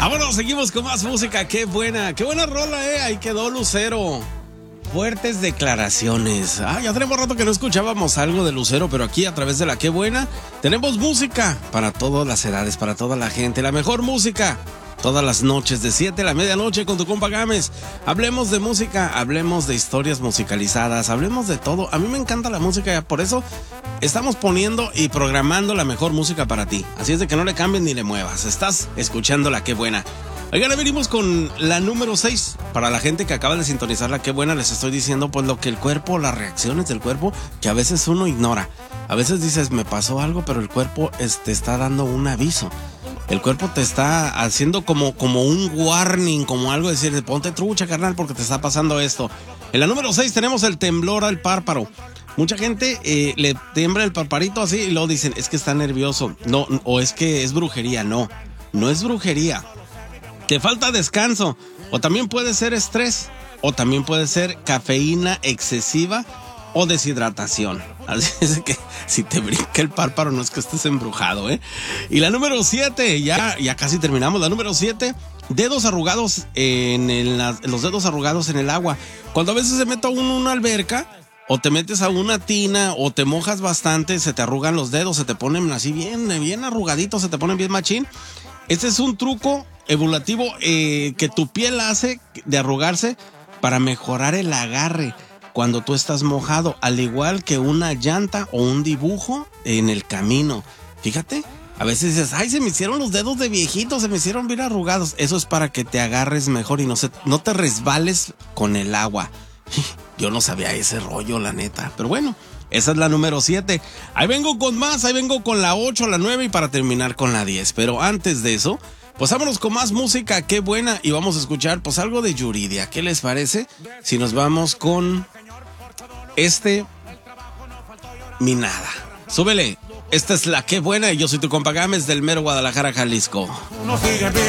Vámonos, seguimos con más música. Qué buena rola, ahí quedó Lucero. Fuertes declaraciones. Ya tenemos rato que no escuchábamos algo de Lucero, pero aquí a través de la Qué Buena tenemos música para todas las edades, para toda la gente, la mejor música. Todas las noches de 7 a la medianoche con tu compa Gámez. Hablemos de música, hablemos de historias musicalizadas, hablemos de todo. A mí me encanta la música, por eso estamos poniendo y programando la mejor música para ti. Así es de que no le cambies ni le muevas. Estás escuchando la Qué Buena. Oigan, venimos con la número 6. Para la gente que acaba de sintonizar la Qué Buena, les estoy diciendo pues lo que el cuerpo, las reacciones del cuerpo, que a veces uno ignora. A veces dices, me pasó algo, pero el cuerpo te está dando un aviso. El cuerpo te está haciendo como un warning, como algo de decir, ponte trucha, carnal, porque te está pasando esto. En la número 6 tenemos el temblor al párpado. Mucha gente le tiembla el parparito así y luego dicen, es que está nervioso. No, o es que es brujería. No es brujería. Te falta descanso. O también puede ser estrés. O también puede ser cafeína excesiva o deshidratación. Así es que si te brinca el párpado no es que estés embrujado, Y la número 7, ya casi terminamos. La número 7, dedos arrugados los dedos arrugados en el agua. Cuando a veces se mete uno en una alberca o te metes a una tina o te mojas bastante, se te arrugan los dedos, se te ponen así bien arrugaditos, se te ponen bien machín. Este es un truco evolutivo que tu piel hace de arrugarse para mejorar el agarre cuando tú estás mojado, al igual que una llanta o un dibujo en el camino. Fíjate, a veces dices, ay, se me hicieron los dedos de viejito, se me hicieron bien arrugados. Eso es para que te agarres mejor y no te resbales con el agua. Yo no sabía ese rollo, la neta. Pero bueno, esa es la número 7. Ahí vengo con más, ahí vengo con la 8, la 9 y para terminar con la 10. Pero antes de eso, pues vámonos con más música, Qué Buena. Y vamos a escuchar pues algo de Yuridia. ¿Qué les parece si nos vamos con Mi Nada? Súbele. Esta es la Qué Buena y yo soy tu compa Gámez del mero Guadalajara, Jalisco.